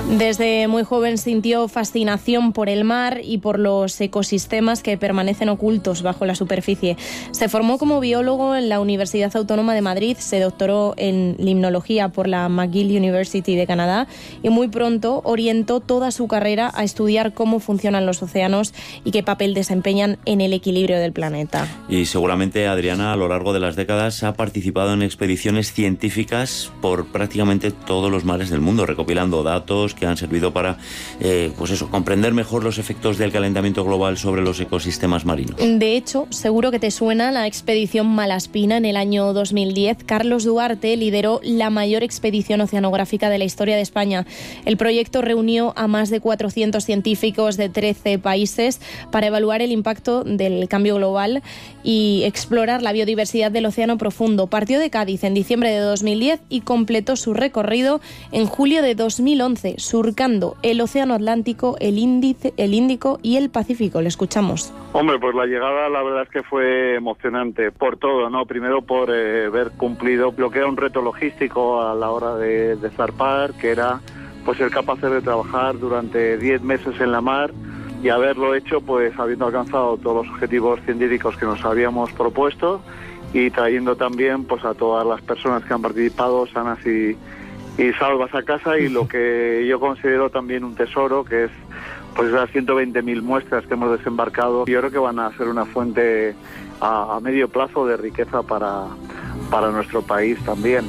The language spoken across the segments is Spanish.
Desde muy joven sintió fascinación por el mar y por los ecosistemas que permanecen ocultos bajo la superficie. Se formó como biólogo en la Universidad Autónoma de Madrid, se doctoró en limnología por la McGill University de Canadá y muy pronto orientó toda su carrera a estudiar cómo funcionan los océanos y qué papel desempeñan en el equilibrio del planeta. Y seguramente Adriana a lo largo de las décadas ha participado en expediciones científicas por prácticamente todos los mares del mundo, recopilando datos que han servido para comprender mejor los efectos del calentamiento global sobre los ecosistemas marinos. De hecho, seguro que te suena la expedición Malaspina en el año 2010. Carlos Duarte lideró la mayor expedición oceanográfica de la historia de España. El proyecto reunió a más de 400 científicos de 13 países para evaluar el impacto del cambio global y explorar la biodiversidad del océano profundo. Partió de Cádiz en diciembre de 2010 y completó su recorrido en julio de 2011, surcando el océano Atlántico, el Índico y el Pacífico. Le escuchamos. Hombre, pues la llegada la verdad es que fue emocionante por todo, ¿no? Primero por haber cumplido lo que era un reto logístico a la hora de zarpar, que era pues ser capaces de trabajar durante 10 meses en la mar y haberlo hecho pues habiendo alcanzado todos los objetivos científicos que nos habíamos propuesto y trayendo también pues a todas las personas que han participado sanas y salvas a casa, y lo que yo considero también un tesoro, que es pues las 120.000 muestras que hemos desembarcado. Yo creo que van a ser una fuente a medio plazo de riqueza para nuestro país también.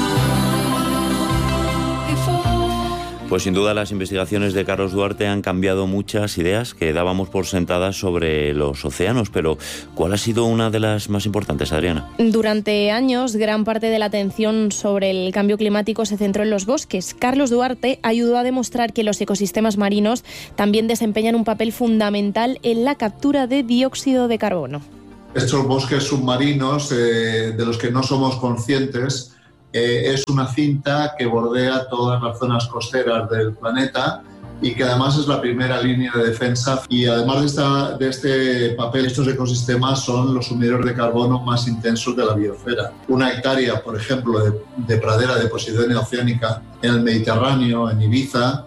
Pues sin duda las investigaciones de Carlos Duarte han cambiado muchas ideas que dábamos por sentadas sobre los océanos, pero ¿cuál ha sido una de las más importantes, Adriana? Durante años, gran parte de la atención sobre el cambio climático se centró en los bosques. Carlos Duarte ayudó a demostrar que los ecosistemas marinos también desempeñan un papel fundamental en la captura de dióxido de carbono. Estos bosques submarinos, de los que no somos conscientes, es una cinta que bordea todas las zonas costeras del planeta y que además es la primera línea de defensa. Y además de este papel, estos ecosistemas son los sumidores de carbono más intensos de la biosfera. Una hectárea, por ejemplo, de pradera de Posidonia oceánica en el Mediterráneo, en Ibiza,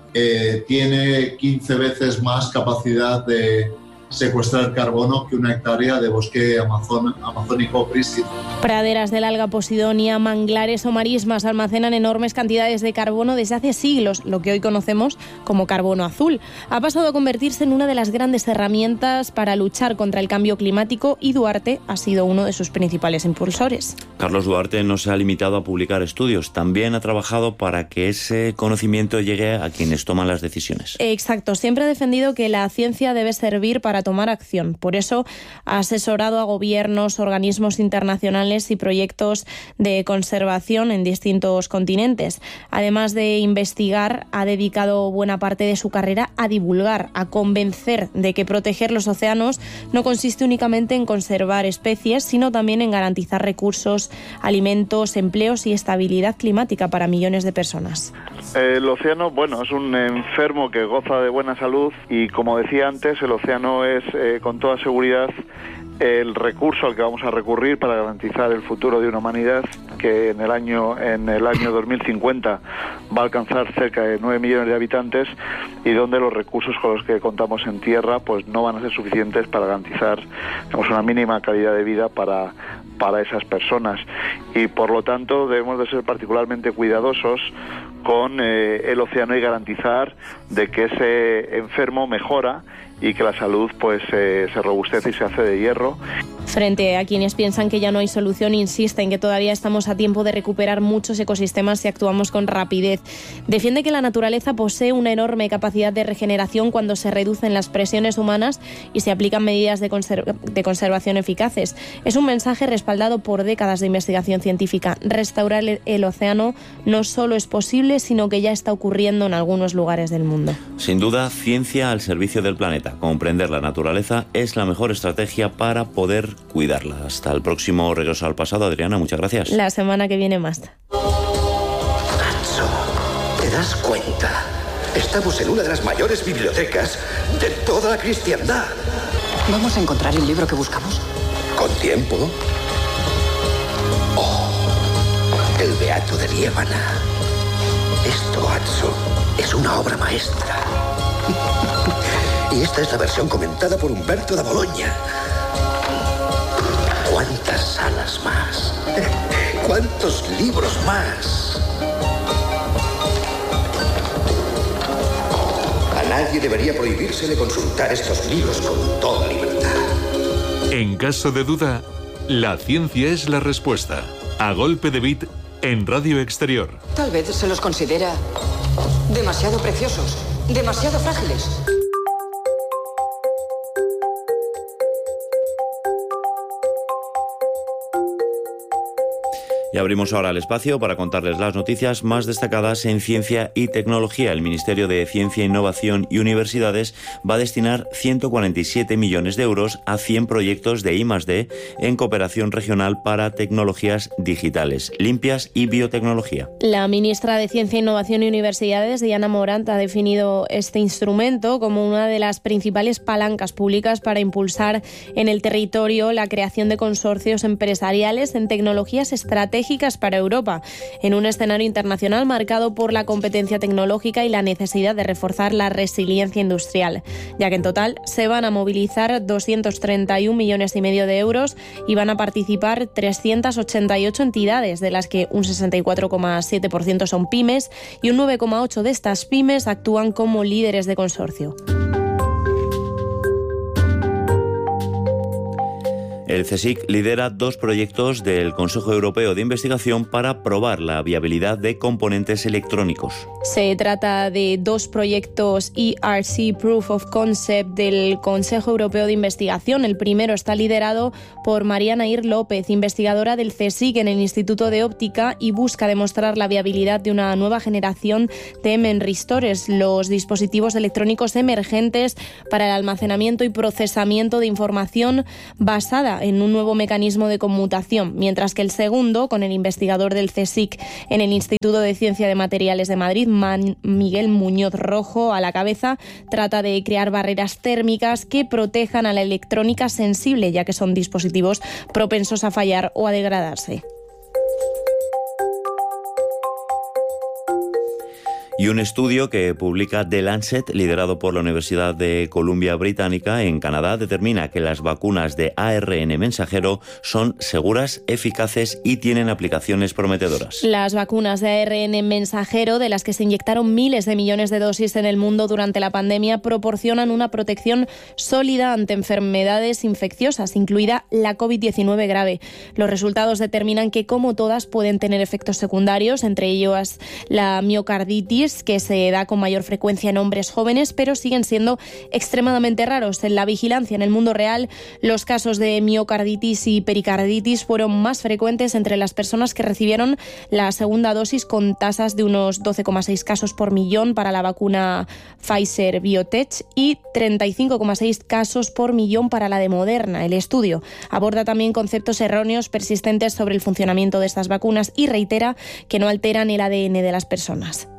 tiene 15 veces más capacidad de secuestrar carbono que una hectárea de bosque amazónico prístino. Praderas del alga Posidonia, manglares o marismas almacenan enormes cantidades de carbono desde hace siglos, lo que hoy conocemos como carbono azul. Ha pasado a convertirse en una de las grandes herramientas para luchar contra el cambio climático y Duarte ha sido uno de sus principales impulsores. Carlos Duarte no se ha limitado a publicar estudios, también ha trabajado para que ese conocimiento llegue a quienes toman las decisiones. Exacto, siempre ha defendido que la ciencia debe servir para tomar acción. Por eso ha asesorado a gobiernos, organismos internacionales y proyectos de conservación en distintos continentes. Además de investigar, ha dedicado buena parte de su carrera a divulgar, a convencer de que proteger los océanos no consiste únicamente en conservar especies, sino también en garantizar recursos, alimentos, empleos y estabilidad climática para millones de personas. El océano, es un enfermo que goza de buena salud y, como decía antes, el océano es con toda seguridad el recurso al que vamos a recurrir para garantizar el futuro de una humanidad que en el año 2050 va a alcanzar cerca de 9 millones de habitantes y donde los recursos con los que contamos en tierra pues no van a ser suficientes para garantizar una mínima calidad de vida para esas personas, y por lo tanto debemos de ser particularmente cuidadosos con el océano y garantizar de que ese enfermo mejora y que la salud se robustece y se hace de hierro. Frente a quienes piensan que ya no hay solución, insiste en que todavía estamos a tiempo de recuperar muchos ecosistemas si actuamos con rapidez. Defiende que la naturaleza posee una enorme capacidad de regeneración cuando se reducen las presiones humanas y se aplican medidas de conservación eficaces. Es un mensaje respaldado por décadas de investigación científica. Restaurar el océano no solo es posible, sino que ya está ocurriendo en algunos lugares del mundo. Sin duda, ciencia al servicio del planeta. Comprender la naturaleza es la mejor estrategia para poder cuidarla. Hasta el próximo Regreso al Pasado. Adriana, muchas gracias. La semana que viene más. Atso, ¿te das cuenta? Estamos en una de las mayores bibliotecas de toda la cristiandad. ¿Vamos a encontrar el libro que buscamos? Con tiempo. Oh, el Beato de Liébana. Esto, Atso, Es una obra maestra. Y esta es la versión comentada por Humberto da Bologna. ¿Cuántas salas más? ¿Cuántos libros más? A nadie debería prohibírsele consultar estos libros con toda libertad. En caso de duda, la ciencia es la respuesta. A golpe de bit en Radio Exterior. Tal vez se los considera demasiado preciosos, demasiado frágiles. Y abrimos ahora el espacio para contarles las noticias más destacadas en ciencia y tecnología. El Ministerio de Ciencia, Innovación y Universidades va a destinar 147 millones de euros a 100 proyectos de I+D en cooperación regional para tecnologías digitales, limpias y biotecnología. La ministra de Ciencia, Innovación y Universidades, Diana Morant, ha definido este instrumento como una de las principales palancas públicas para impulsar en el territorio la creación de consorcios empresariales en tecnologías estratégicas para Europa, en un escenario internacional marcado por la competencia tecnológica y la necesidad de reforzar la resiliencia industrial, ya que en total se van a movilizar 231,5 millones de euros y van a participar 388 entidades, de las que un 64,7% son pymes y un 9,8% de estas pymes actúan como líderes de consorcio. El CSIC lidera 2 proyectos del Consejo Europeo de Investigación para probar la viabilidad de componentes electrónicos. Se trata de 2 proyectos ERC Proof of Concept del Consejo Europeo de Investigación. El primero está liderado por María Nair López, investigadora del CSIC en el Instituto de Óptica, y busca demostrar la viabilidad de una nueva generación de memristores, los dispositivos electrónicos emergentes para el almacenamiento y procesamiento de información basada en un nuevo mecanismo de conmutación, mientras que el segundo, con el investigador del CSIC en el Instituto de Ciencia de Materiales de Madrid, Miguel Muñoz Rojo, a la cabeza, trata de crear barreras térmicas que protejan a la electrónica sensible, ya que son dispositivos propensos a fallar o a degradarse. Y un estudio que publica The Lancet, liderado por la Universidad de Columbia Británica en Canadá, determina que las vacunas de ARN mensajero son seguras, eficaces y tienen aplicaciones prometedoras. Las vacunas de ARN mensajero, de las que se inyectaron miles de millones de dosis en el mundo durante la pandemia, proporcionan una protección sólida ante enfermedades infecciosas, incluida la COVID-19 grave. Los resultados determinan que, como todas, pueden tener efectos secundarios, entre ellos la miocarditis, que se da con mayor frecuencia en hombres jóvenes, pero siguen siendo extremadamente raros. En la vigilancia en el mundo real, los casos de miocarditis y pericarditis fueron más frecuentes entre las personas que recibieron la segunda dosis, con tasas de unos 12,6 casos por millón para la vacuna Pfizer-BioNTech y 35,6 casos por millón para la de Moderna. El estudio aborda también conceptos erróneos persistentes sobre el funcionamiento de estas vacunas y reitera que no alteran el ADN de las personas.